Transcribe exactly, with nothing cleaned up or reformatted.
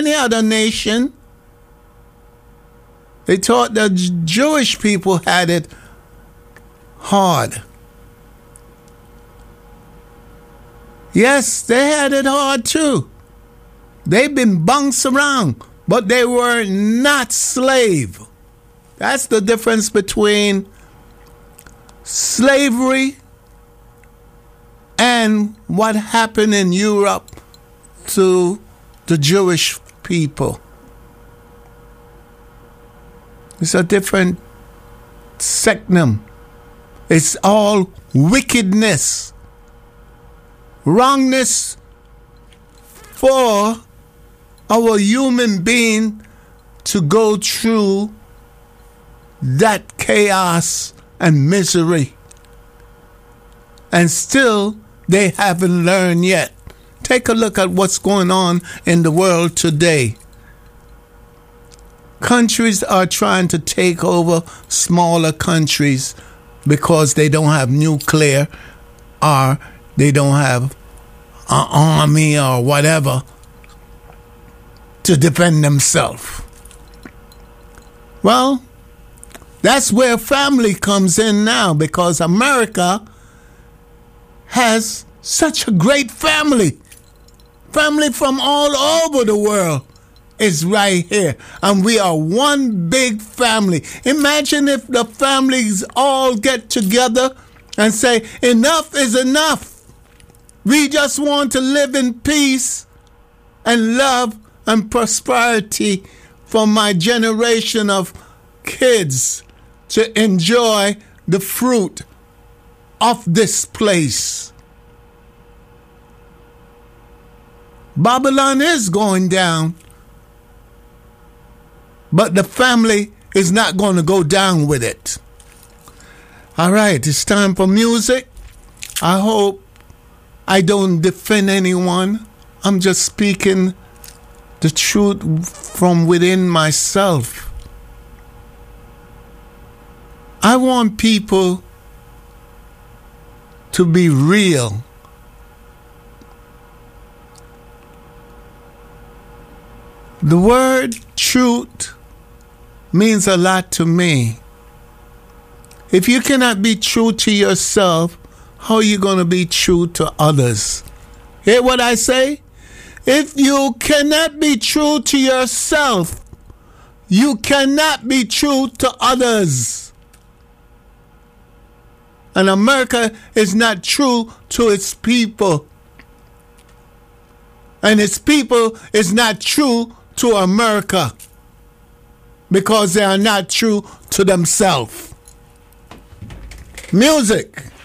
any other nation. They thought the J- Jewish people had it hard. Yes, they had it hard too. They've been bounced around, but they were not slave. That's the difference between slavery and what happened in Europe to the Jewish people. It's a different sectum. It's all wickedness, wrongness for our human being to go through that chaos and misery. And still, they haven't learned yet. Take a look at what's going on in the world today. Countries are trying to take over smaller countries because they don't have nuclear or they don't have an army or whatever to defend themselves. Well, that's where family comes in now, because America has such a great family. Family from all over the world is right here. And we are one big family. Imagine if the families all get together and say, enough is enough. We just want to live in peace and love and prosperity for my generation of kids to enjoy the fruit of this place. Babylon is going down, but the family is not going to go down with it. All right, it's time for music. I hope I don't defend anyone. I'm just speaking the truth from within myself. I want people to be real. The word truth means a lot to me. If you cannot be true to yourself, how are you going to be true to others? Hear what I say? If you cannot be true to yourself, you cannot be true to others. And America is not true to its people. And its people is not true to America because they are not true to themselves. Music.